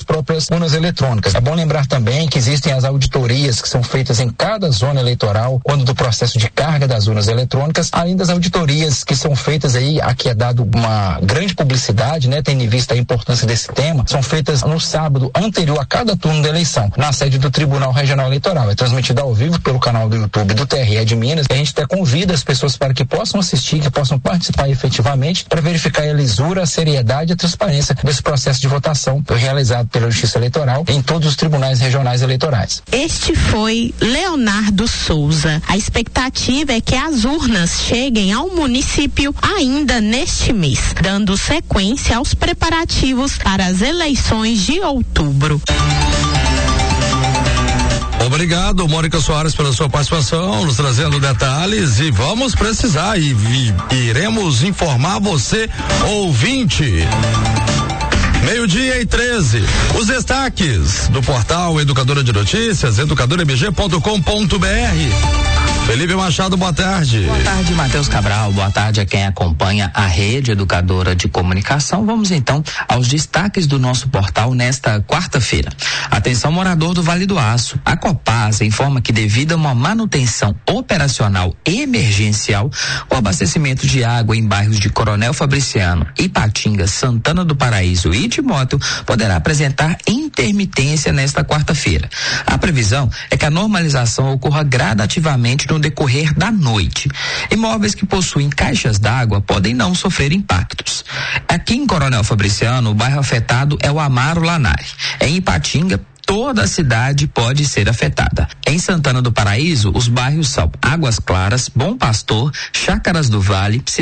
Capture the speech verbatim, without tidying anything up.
próprias urnas eletrônicas. É bom lembrar também que existem as auditorias que são feitas em cada zona eleitoral, quando do processo de carga das urnas eletrônicas, além das auditorias que são feitas aí, aqui é dado uma grande publicidade, né, tendo em vista a importância desse tema, são feitas no sábado anterior a cada turno da eleição, na sede do Tribunal Regional Eleitoral. É transmitida ao vivo pelo canal do YouTube do T R E de Minas. A gente até convida as pessoas para que possam assistir, que possam participar efetivamente, para verificar a lisura, a seriedade e a transparência desse processo de votação realizado pela Justiça Eleitoral em todos os tribunais regionais eleitorais. Este foi Leonardo Souza. A expectativa é que as urnas cheguem ao município ainda neste mês, dando sequência aos preparativos para as eleições de outubro. Obrigado, Mônica Soares, pela sua participação, nos trazendo detalhes, e vamos precisar e, e iremos informar você, ouvinte. Meio-dia e treze. Os destaques do portal Educadora de Notícias, educadora m g ponto com ponto b r. Felipe Machado, boa tarde. Boa tarde, Matheus Cabral. Boa tarde a quem acompanha a Rede Educadora de Comunicação. Vamos então aos destaques do nosso portal nesta quarta-feira. Atenção, morador do Vale do Aço. A Copasa informa que, devido a uma manutenção operacional emergencial, o abastecimento de água em bairros de Coronel Fabriciano, Ipatinga, Santana do Paraíso e Timóteo poderá apresentar intermitência nesta quarta-feira. A previsão é que a normalização ocorra gradativamente no decorrer da noite. Imóveis que possuem caixas d'água podem não sofrer impactos. Aqui em Coronel Fabriciano, o bairro afetado é o Amaro Lanari. Em Ipatinga, toda a cidade pode ser afetada. Em Santana do Paraíso, os bairros são Águas Claras, Bom Pastor, Chácaras do Vale,